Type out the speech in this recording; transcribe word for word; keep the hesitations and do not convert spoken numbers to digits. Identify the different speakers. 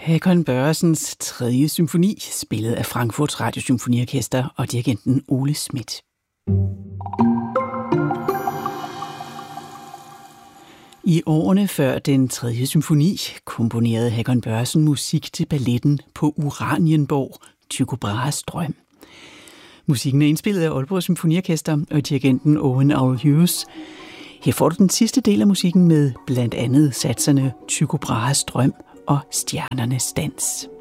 Speaker 1: Håkon Børresens tredje symfoni, spillet af Frankfurts Radiosymfoniorkester og dirigenten Ole Schmidt. I årene før den tredje symfoni komponerede Håkon Børresen musik til balletten På Uranienborg, Tycho Brahes drøm. Musikken er indspillet af Aalborg Symfoniorkester og dirigenten Owen Arl Hughes. Her får du den sidste del af musikken med blandt andet satserne Tycho Brahes drøm og Stjernernes dans.